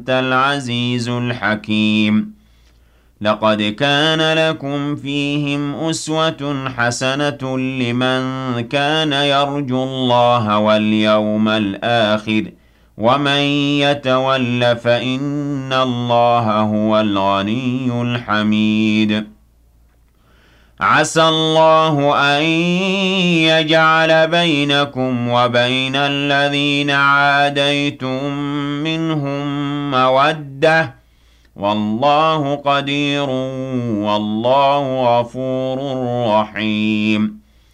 العزيز الحكيم. لقد كان لكم فيهم أسوة حسنة لمن كان يرجو الله واليوم الآخر ومن يتول فإن الله هو الغني الحميد. عسى الله أن يجعل بينكم وبين الذين عاديتم منهم مودة والله قدير والله غفور رحيم.